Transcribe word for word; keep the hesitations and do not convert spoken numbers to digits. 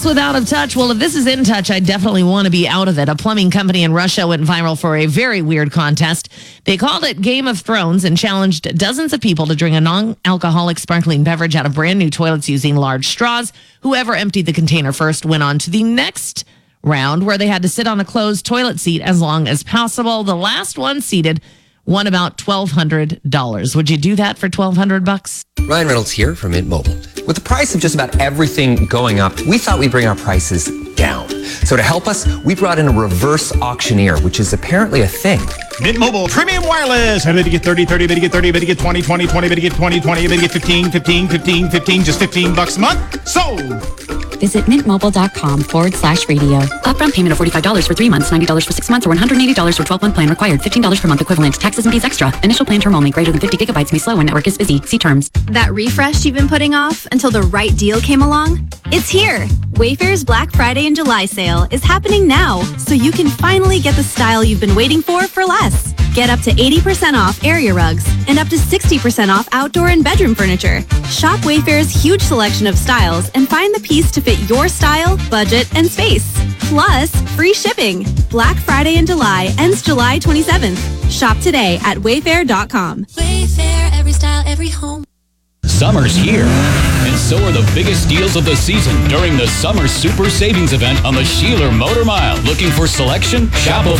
with Out of Touch. Well, if this is in touch, I definitely want to be out of it. A plumbing company in Russia went viral for a very weird contest. They called it Game of Thrones and challenged dozens of people to drink a non-alcoholic sparkling beverage out of brand new toilets using large straws. Whoever emptied the container first went on to the next round, where they had to sit on a closed toilet seat as long as possible. The last one seated won about twelve hundred dollars. Would you do that for twelve hundred bucks? Ryan Reynolds here from Mint Mobile. With the price of just about everything going up, we thought we'd bring our prices down. So to help us, we brought in a reverse auctioneer, which is apparently a thing. Mint Mobile Premium Wireless. I bet you get thirty, thirty, bet you get thirty, bet you get twenty, twenty, twenty, bet you get twenty, twenty, bet you get fifteen, fifteen, fifteen, fifteen, just fifteen bucks a month. Sold! Visit mintmobile.com forward slash radio. Upfront payment of forty-five dollars for three months, ninety dollars for six months, or one hundred eighty dollars for twelve-month plan required. fifteen dollars per month equivalent. Taxes and fees extra. Initial plan term only. Greater than fifty gigabytes may slow when network is busy. See terms. That refresh you've been putting off until the right deal came along? It's here. Wayfair's Black Friday and July sale is happening now, so you can finally get the style you've been waiting for for less. Get up to eighty percent off area rugs and up to sixty percent off outdoor and bedroom furniture. Shop Wayfair's huge selection of styles and find the piece to fit your style, budget, and space. Plus, free shipping. Black Friday in July ends July twenty-seventh. Shop today at wayfair dot com. Wayfair, every style, every home. Summer's here, and so are the biggest deals of the season during the Summer Super Savings Event on the Sheeler Motor Mile. Looking for selection? Shop